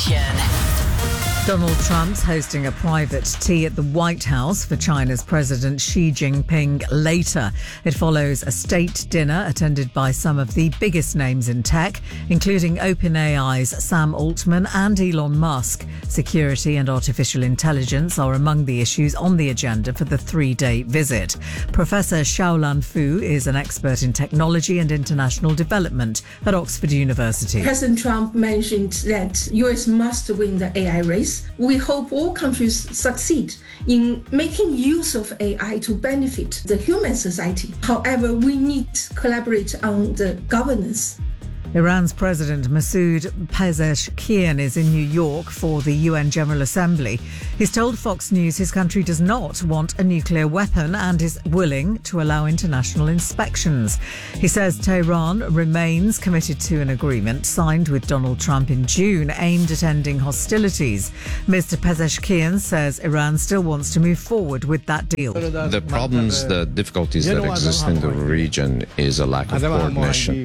station. Donald Trump's hosting a private tea at the White House for China's President Xi Jinping later. It follows a state dinner attended by some of the biggest names in tech, including OpenAI's Sam Altman and Elon Musk. Security and artificial intelligence are among the issues on the agenda for the three-day visit. Professor Xiaolan Fu is an expert in technology and international development at Oxford University. President Trump mentioned that U.S. must win the AI race. We hope all countries succeed in making use of AI to benefit the human society. However, we need to collaborate on the governance. Iran's President Masoud Pezeshkian is in New York for the UN General Assembly. He's told Fox News his country does not want a nuclear weapon and is willing to allow international inspections. He says Tehran remains committed to an agreement signed with Donald Trump in June aimed at ending hostilities. Mr. Pezeshkian says Iran still wants to move forward with that deal. The problems, the difficulties that exist in the region is a lack of coordination,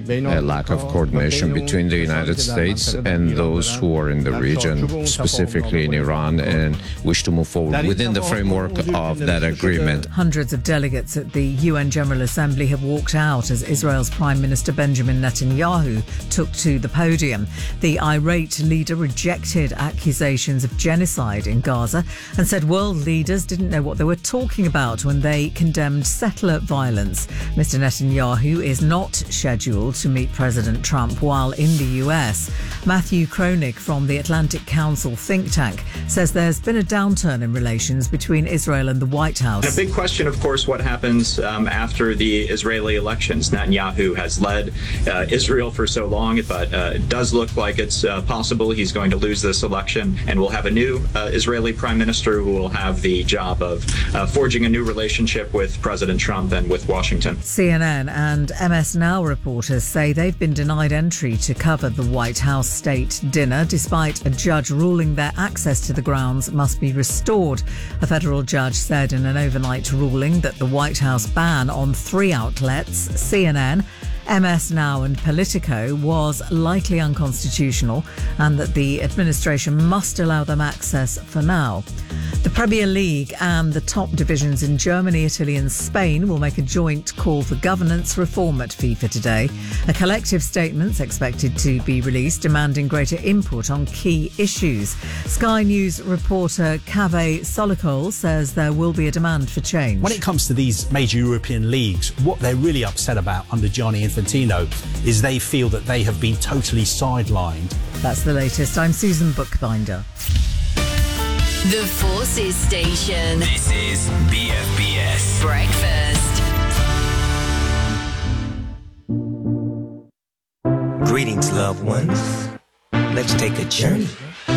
between the United States and those who are in the region, specifically in Iran, and wish to move forward within the framework of that agreement. Hundreds of delegates at the UN General Assembly have walked out as Israel's Prime Minister Benjamin Netanyahu took to the podium. The irate leader rejected accusations of genocide in Gaza and said world leaders didn't know what they were talking about when they condemned settler violence. Mr. Netanyahu is not scheduled to meet President Trump while in the US. Matthew Kronig from the Atlantic Council think tank says there's been a downturn in relations between Israel and the White House. And a big question, of course, what happens after the Israeli elections. Netanyahu has led Israel for so long, but it does look like it's possible he's going to lose this election, and we'll have a new Israeli prime minister who will have the job of forging a new relationship with President Trump and with Washington. CNN and MS Now reporters say they've been denied entry to cover the White House state dinner, despite a judge ruling their access to the grounds must be restored. A federal judge said in an overnight ruling that the White House ban on 3 outlets, CNN, MS Now and Politico, was likely unconstitutional and that the administration must allow them access for now. The Premier League and the top divisions in Germany, Italy and Spain will make a joint call for governance reform at FIFA today. A collective statement's expected to be released demanding greater input on key issues. Sky News reporter Kaveh Solokol says there will be a demand for change. When it comes to these major European leagues, what they're really upset about under Gianni Infantino is they feel that they have been totally sidelined. That's the latest. I'm Susan Bookbinder. The Forces Station. This is BFBS Breakfast. Greetings, loved ones. Let's take a journey